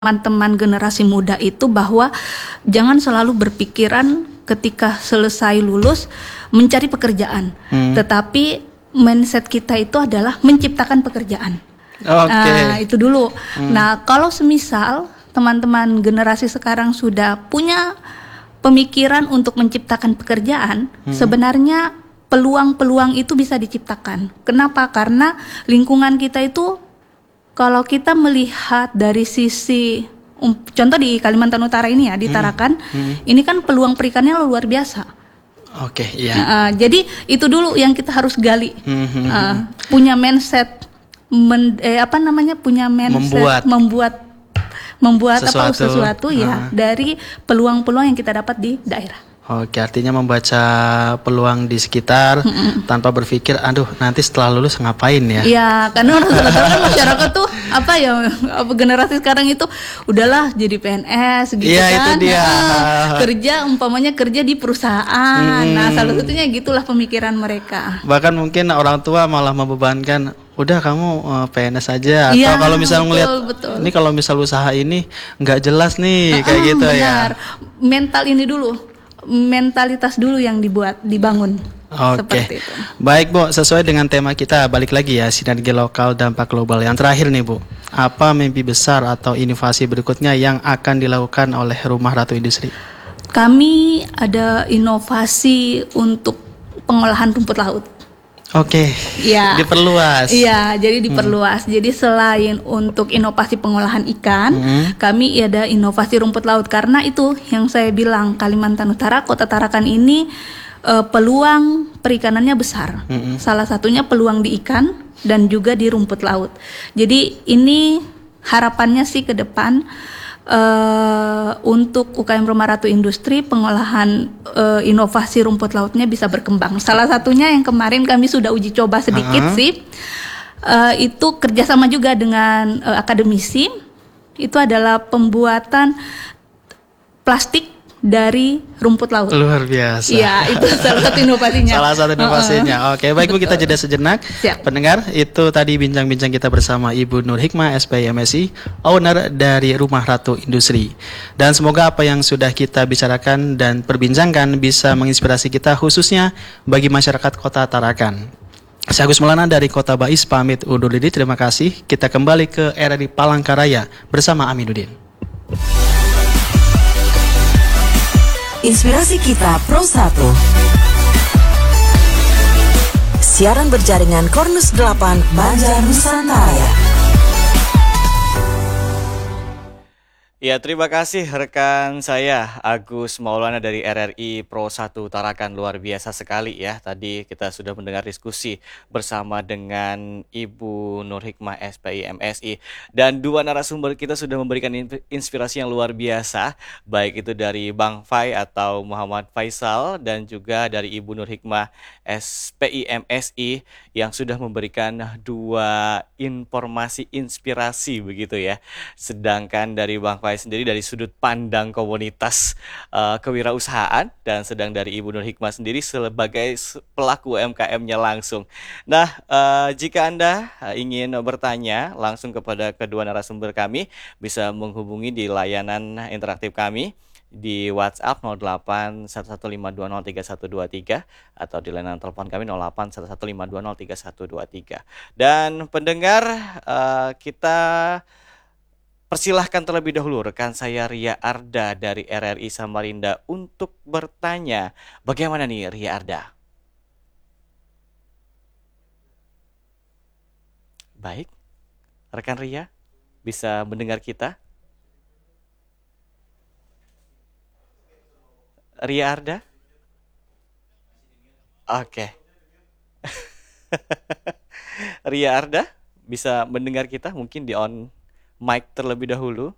teman-teman generasi muda itu bahwa jangan selalu berpikiran ketika selesai lulus mencari pekerjaan, tetapi mindset kita itu adalah menciptakan pekerjaan. Itu dulu. Nah, kalau semisal teman-teman generasi sekarang sudah punya pemikiran untuk menciptakan pekerjaan, sebenarnya peluang-peluang itu bisa diciptakan. Kenapa? Karena lingkungan kita itu, kalau kita melihat dari sisi contoh di Kalimantan Utara ini ya, di Tarakan, ini kan peluang perikannya luar biasa. Jadi itu dulu yang kita harus gali. Punya mindset, punya mindset membuat sesuatu ya dari peluang-peluang yang kita dapat di daerah. Oke, artinya membaca peluang di sekitar tanpa berpikir, aduh nanti setelah lulus ngapain ya? Iya, karena kan masyarakat tuh generasi sekarang itu udahlah jadi PNS gitu kan. Itu dia. Umpamanya kerja di perusahaan. Nah, salah satunya gitulah pemikiran mereka. Bahkan mungkin orang tua malah membebankan, udah kamu PNS aja, atau kalau misalnya ngelihat ini kalau misal usaha ini nggak jelas nih kayak gitu. Benar. Mental ini dulu. Mentalitas dulu yang dibangun. Seperti itu. Baik Bu, sesuai dengan tema kita, balik lagi ya, sinergi lokal dampak global. Yang terakhir nih Bu, apa mimpi besar atau inovasi berikutnya yang akan dilakukan oleh Rumah Ratu Industri? Kami ada inovasi untuk pengolahan rumput laut. Diperluas. Iya, jadi diperluas. Jadi selain untuk inovasi pengolahan ikan, kami ada inovasi rumput laut. Karena itu yang saya bilang, Kalimantan Utara, Kota Tarakan ini peluang perikanannya besar. Salah satunya peluang di ikan dan juga di rumput laut. Jadi ini harapannya sih ke depan untuk UKM Rumah Ratu Industri, pengolahan inovasi rumput lautnya bisa berkembang. Salah satunya yang kemarin kami sudah uji coba sedikit sih, itu kerjasama juga dengan akademisi. Itu adalah pembuatan plastik dari rumput laut. Luar biasa. Iya, itu salah satu inovasinya. Oke, baik Bu, kita jeda sejenak. Siap. Pendengar, itu tadi bincang-bincang kita bersama Ibu Nur Hikmah, SPI MSI, owner dari Rumah Ratu Industri. Dan semoga apa yang sudah kita bicarakan dan perbincangkan bisa menginspirasi kita, khususnya bagi masyarakat Kota Tarakan. Saya Agus Maulana dari Kota Bais pamit undur diri. Terima kasih. Kita kembali ke RRI Palangkaraya bersama Aminuddin. Inspirasi kita Pro 1. Siaran berjaringan Kornus 8 Banjar Nusantara. Ya, terima kasih rekan saya Agus Maulana dari RRI Pro 1 Tarakan. Luar biasa sekali ya. Tadi kita sudah mendengar diskusi bersama dengan Ibu Nur Hikmah SPI MSI, dan dua narasumber kita sudah memberikan inspirasi yang luar biasa, baik itu dari Bang Fai atau Muhammad Faisal dan juga dari Ibu Nur Hikmah SPI MSI yang sudah memberikan dua informasi inspirasi begitu ya. Sedangkan dari Bang Fai sendiri dari sudut pandang komunitas kewirausahaan, dan sedang dari Ibu Nur Hikmah sendiri sebagai pelaku UMKM-nya langsung. Nah, jika Anda ingin bertanya langsung kepada kedua narasumber kami, bisa menghubungi di layanan interaktif kami di WhatsApp 081152031123 atau di layanan telepon kami 081152031123. Dan pendengar, kita persilahkan terlebih dahulu rekan saya Ria Arda dari RRI Samarinda untuk bertanya. Bagaimana nih Ria Arda? Baik, rekan Ria bisa mendengar kita? Ria Arda? Oke. Ria Arda bisa mendengar kita? Mungkin di on mic terlebih dahulu.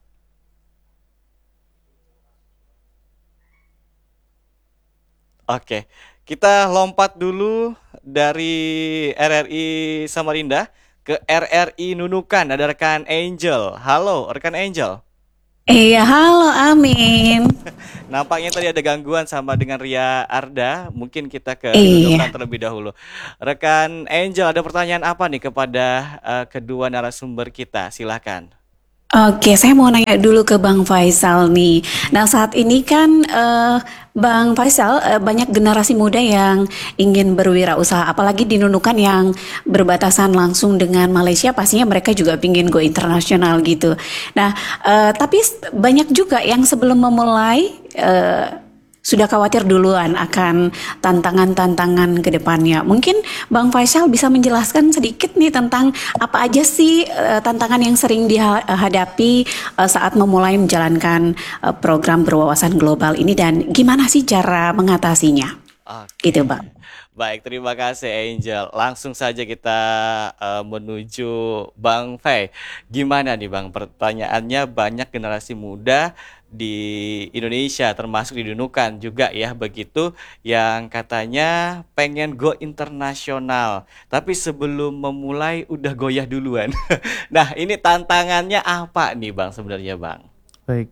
Oke, kita lompat dulu dari RRI Samarinda ke RRI Nunukan. Ada rekan Angel. Halo, rekan Angel. Iya, halo Amin. Nampaknya tadi ada gangguan sama dengan Ria Arda. Mungkin kita ke Nunukan terlebih dahulu. Rekan Angel, ada pertanyaan apa nih kepada kedua narasumber kita? Silakan. Oke, saya mau nanya dulu ke Bang Faisal nih. Nah, saat ini kan Bang Faisal, banyak generasi muda yang ingin berwirausaha, apalagi di Nunukan yang berbatasan langsung dengan Malaysia, pastinya mereka juga ingin go internasional gitu. Nah, tapi banyak juga yang sebelum memulai sudah khawatir duluan akan tantangan-tantangan ke depannya. Mungkin Bang Faisal bisa menjelaskan sedikit nih tentang apa aja sih tantangan yang sering dihadapi saat memulai menjalankan program berwawasan global ini dan gimana sih cara mengatasinya? Gitu, Oke. Bang. Baik, terima kasih Angel. Langsung saja kita menuju Bang Fei. Gimana nih Bang? Pertanyaannya banyak generasi muda di Indonesia termasuk di Nunukan juga ya begitu yang katanya pengen go internasional. Tapi sebelum memulai udah goyah duluan. Nah, ini tantangannya apa nih Bang sebenarnya Bang? Baik,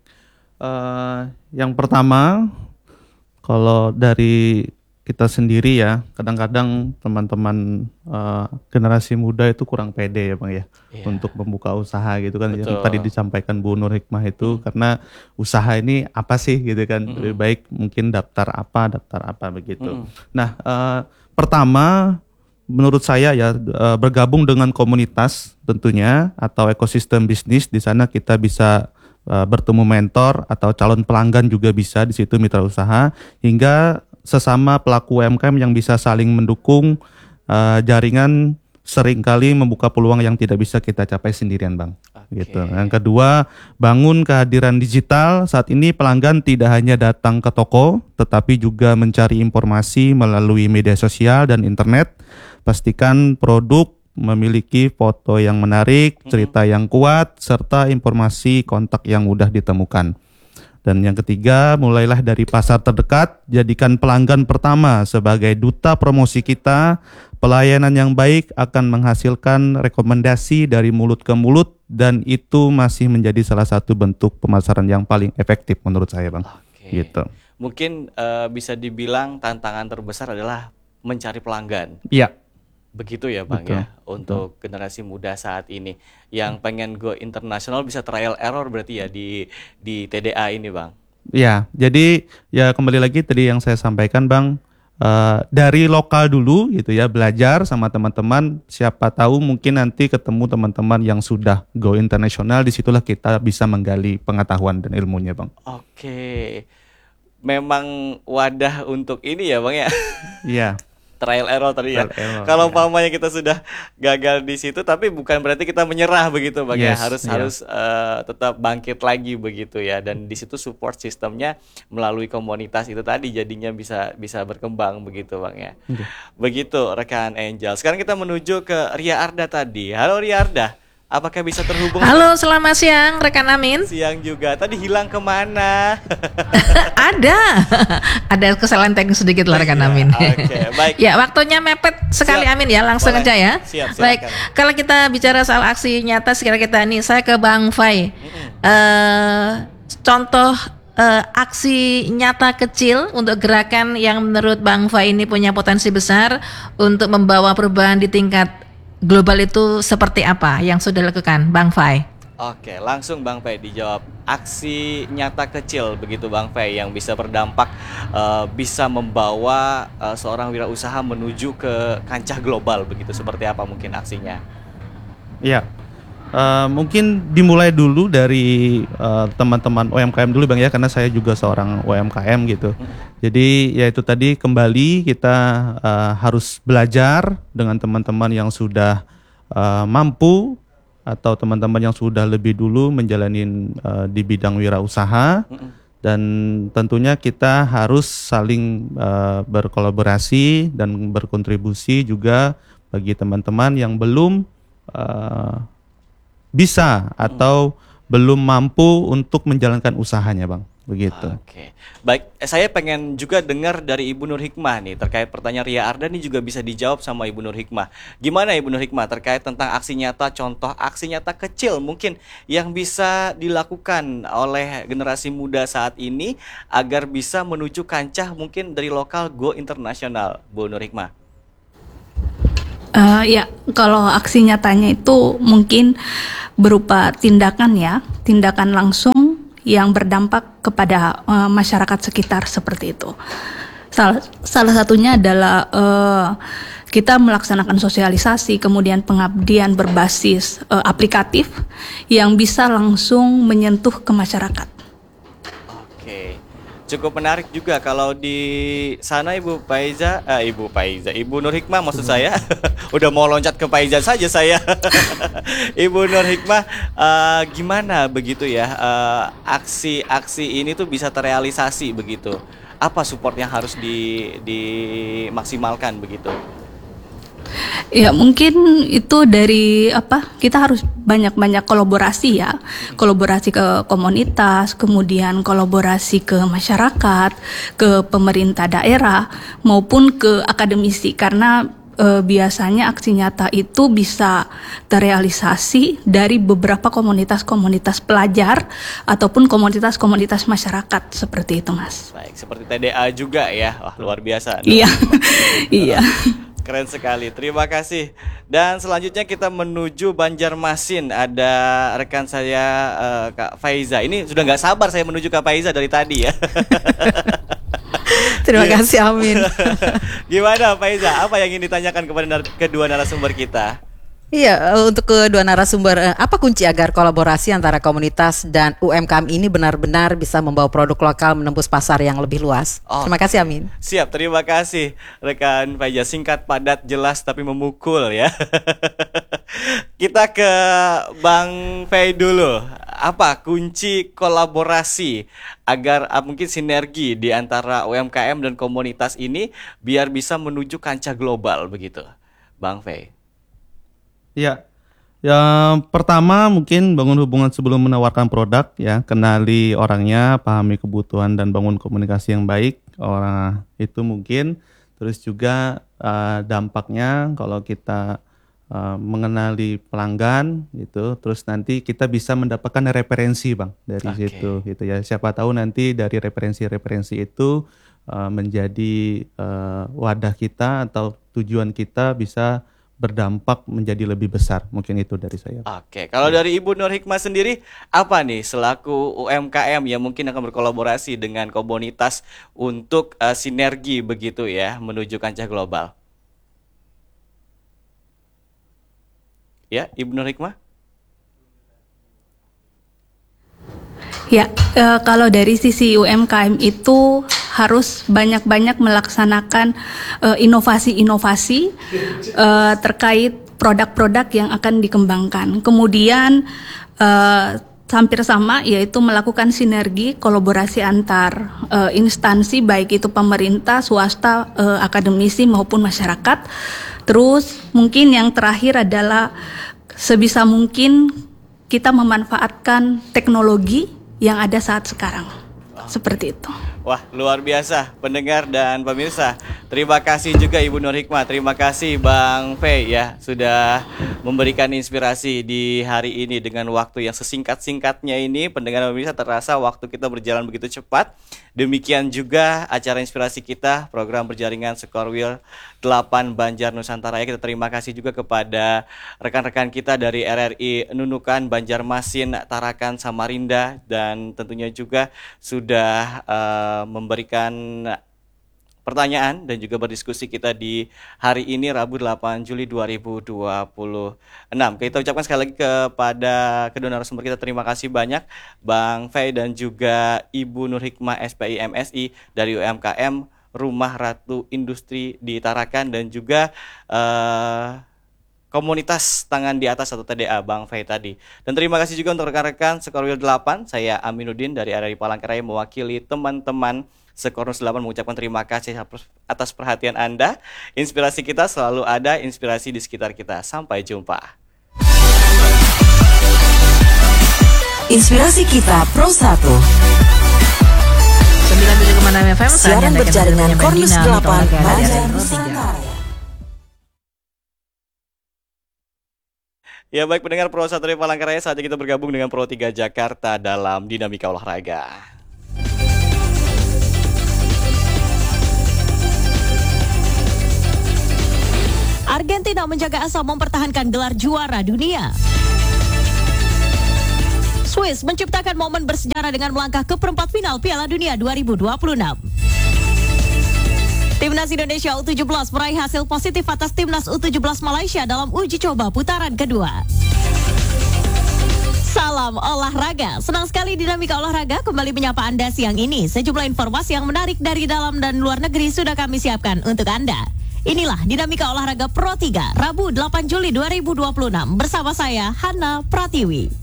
yang pertama kalau dari kita sendiri ya, kadang-kadang teman-teman generasi muda itu kurang pede ya Bang ya, Iya, untuk membuka usaha gitu kan. Yang tadi betul. disampaikan Bu Nur Hikmah itu, karena usaha ini apa sih gitu kan, lebih Mm-mm. baik mungkin daftar apa begitu. Mm-mm. Nah, pertama menurut saya ya, bergabung dengan komunitas tentunya atau ekosistem bisnis. Di sana kita bisa bertemu mentor atau calon pelanggan juga bisa di situ, mitra usaha, hingga sesama pelaku UMKM yang bisa saling mendukung. Jaringan seringkali membuka peluang yang tidak bisa kita capai sendirian Bang, gitu. Oke. Yang kedua, bangun kehadiran digital. Saat ini pelanggan tidak hanya datang ke toko, tetapi juga mencari informasi melalui media sosial dan internet. Pastikan produk memiliki foto yang menarik, cerita yang kuat, serta informasi kontak yang mudah ditemukan. Dan yang ketiga, mulailah dari pasar terdekat, jadikan pelanggan pertama sebagai duta promosi kita. Pelayanan yang baik akan menghasilkan rekomendasi dari mulut ke mulut, dan itu masih menjadi salah satu bentuk pemasaran yang paling efektif menurut saya Bang. Oke. Gitu. Mungkin bisa dibilang tantangan terbesar adalah mencari pelanggan. Iya, Begitu ya Bang betul. ya, untuk generasi muda saat ini yang pengen go internasional bisa trial error berarti ya di TDA ini Bang. Ya, jadi ya kembali lagi tadi yang saya sampaikan Bang, dari lokal dulu gitu ya, belajar sama teman-teman, siapa tahu mungkin nanti ketemu teman-teman yang sudah go internasional, disitulah kita bisa menggali pengetahuan dan ilmunya Bang. Oke. Memang wadah untuk ini ya Bang ya. Iya, Trial error tadi ya. trial error Kalau ya. umpamanya kita sudah gagal di situ, tapi bukan berarti kita menyerah begitu, Bang ya. Yes, Harus iya. harus tetap bangkit lagi begitu ya. Dan di situ support sistemnya melalui komunitas itu tadi jadinya bisa bisa berkembang begitu, Bang ya. Oke. Begitu rekan Angel. Sekarang kita menuju ke Ria Arda tadi. Halo Ria Arda, apakah bisa terhubung? Halo, selamat siang rekan Amin. Siang juga. Tadi hilang kemana? Ada, ada kesalahan teknis sedikit lah rekan Amin. Oke, baik. Ya, waktunya mepet sekali Siap. Amin ya, langsung Boleh. aja ya. Siap, Baik, silakan. kalau kita bicara soal aksi nyata sekarang kita ini, saya ke Bang Fai. Contoh aksi nyata kecil untuk gerakan yang menurut Bang Fai ini punya potensi besar untuk membawa perubahan di tingkat global itu seperti apa yang sudah dilakukan Bang Fai? Oke, langsung Bang Fei dijawab. Aksi nyata kecil begitu Bang Fei yang bisa berdampak, bisa membawa seorang wirausaha menuju ke kancah global begitu. Seperti apa mungkin aksinya? Iya. Mungkin dimulai dulu dari teman-teman UMKM dulu Bang ya, karena saya juga seorang UMKM gitu. Jadi ya itu tadi, kembali kita harus belajar dengan teman-teman yang sudah mampu atau teman-teman yang sudah lebih dulu menjalani di bidang wirausaha. Dan tentunya kita harus saling berkolaborasi dan berkontribusi juga bagi teman-teman yang belum bisa atau belum mampu untuk menjalankan usahanya Bang, begitu. Oke, baik. Saya pengen juga dengar dari Ibu Nur Hikmah nih terkait pertanyaan Ria Arda nih juga bisa dijawab sama Ibu Nur Hikmah. Gimana Ibu Nur Hikmah terkait tentang aksi nyata, contoh aksi nyata kecil mungkin yang bisa dilakukan oleh generasi muda saat ini agar bisa menuju kancah mungkin dari lokal go internasional, Bu Nur Hikmah. Ya, kalau aksi nyatanya itu mungkin berupa tindakan ya, tindakan langsung yang berdampak kepada masyarakat sekitar seperti itu. Salah satunya adalah kita melaksanakan sosialisasi, kemudian pengabdian berbasis aplikatif yang bisa langsung menyentuh ke masyarakat. Oke, cukup menarik juga kalau di sana Ibu Nur Hikmah maksud saya, udah mau loncat ke Paiza saja saya. Ibu Nur Hikmah, gimana begitu ya aksi-aksi ini tuh bisa terrealisasi begitu? Apa support yang harus dimaksimalkan begitu? Ya mungkin itu dari kita harus banyak-banyak kolaborasi ya, kolaborasi ke komunitas, kemudian kolaborasi ke masyarakat, ke pemerintah daerah maupun ke akademisi, karena biasanya aksi nyata itu bisa terrealisasi dari beberapa komunitas-komunitas pelajar ataupun komunitas-komunitas masyarakat seperti itu, Mas. Baik, seperti TDA juga ya. Wah, luar biasa. Iya. Iya. Keren sekali, terima kasih. Dan selanjutnya kita menuju Banjarmasin. Ada rekan saya Kak Faiza. Ini sudah nggak sabar saya menuju Kak Faiza dari tadi ya. Terima kasih, Amin. Gimana Faiza? Apa yang ingin ditanyakan kepada kedua narasumber kita? Iya, untuk kedua narasumber, apa kunci agar kolaborasi antara komunitas dan UMKM ini benar-benar bisa membawa produk lokal menembus pasar yang lebih luas? Terima kasih, Amin. Siap, terima kasih rekan Faiza. Singkat, padat, jelas, tapi memukul ya. Kita ke Bang Fei dulu. Apa kunci kolaborasi agar mungkin sinergi di antara UMKM dan komunitas ini biar bisa menuju kancah global begitu, Bang Fei? Ya, yang pertama mungkin bangun hubungan sebelum menawarkan produk ya, kenali orangnya, pahami kebutuhan dan bangun komunikasi yang baik. Orang itu mungkin terus juga dampaknya kalau kita mengenali pelanggan gitu, terus nanti kita bisa mendapatkan referensi Bang dari situ gitu ya. Siapa tahu nanti dari referensi-referensi itu menjadi wadah kita atau tujuan kita bisa berdampak menjadi lebih besar. Mungkin itu dari saya. Oke, kalau dari Ibu Nur Hikmah sendiri, apa nih selaku UMKM yang mungkin akan berkolaborasi dengan komunitas untuk sinergi begitu ya menuju kancah global? Ya, Ibu Nur Hikmah? Ya, kalau dari sisi UMKM itu harus banyak-banyak melaksanakan inovasi-inovasi terkait produk-produk yang akan dikembangkan. Kemudian hampir sama, yaitu melakukan sinergi kolaborasi antar instansi, baik itu pemerintah, swasta, akademisi maupun masyarakat. Terus mungkin yang terakhir adalah sebisa mungkin kita memanfaatkan teknologi yang ada saat sekarang. Seperti itu. Wah, luar biasa pendengar dan pemirsa. Terima kasih juga Ibu Nur Hikmah. Terima kasih Bang Fei ya sudah memberikan inspirasi di hari ini dengan waktu yang sesingkat-singkatnya ini. Pendengar dan pemirsa, terasa waktu kita berjalan begitu cepat. Demikian juga acara inspirasi kita, program berjaringan Skorwil 8 Banjar Nusantara. Kita terima kasih juga kepada rekan-rekan kita dari RRI Nunukan, Banjarmasin, Tarakan, Samarinda, dan tentunya juga sudah memberikan pertanyaan dan juga berdiskusi kita di hari ini Rabu 8 Juli 2026. Kita ucapkan sekali lagi kepada kedua narasumber kita, terima kasih banyak Bang Fei dan juga Ibu Nur Hikmah SPI MSI dari UMKM Rumah Ratu Industri di Tarakan, dan juga komunitas Tangan di Atas atau TDA Bang Fei tadi. Dan terima kasih juga untuk rekan-rekan Skorwil 8. Saya Aminuddin dari RRI Palangkaraya mewakili teman-teman Sekornus 8 mengucapkan terima kasih atas perhatian Anda. Inspirasi kita selalu ada, inspirasi di sekitar kita. Sampai jumpa. Inspirasi kita Pro 1. 97,6 FM. Siaran berjaringan Kornus 8 Banjar Nusantara. Ya baik pendengar Pro 1 dari Palangkaraya, saatnya kita bergabung dengan Pro 3 Jakarta dalam Dinamika Olahraga. Argentina menjaga asa mempertahankan gelar juara dunia. Swiss menciptakan momen bersejarah dengan melangkah ke perempat final Piala Dunia 2026. Timnas Indonesia U17 meraih hasil positif atas Timnas U17 Malaysia dalam uji coba putaran kedua. Salam olahraga. Senang sekali Dinamika Olahraga kembali menyapa Anda siang ini. Sejumlah informasi yang menarik dari dalam dan luar negeri sudah kami siapkan untuk Anda. Inilah Dinamika Olahraga Pro 3, Rabu 8 Juli 2026 bersama saya Hana Pratiwi.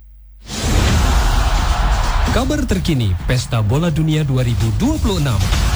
Kabar terkini Pesta Bola Dunia 2026.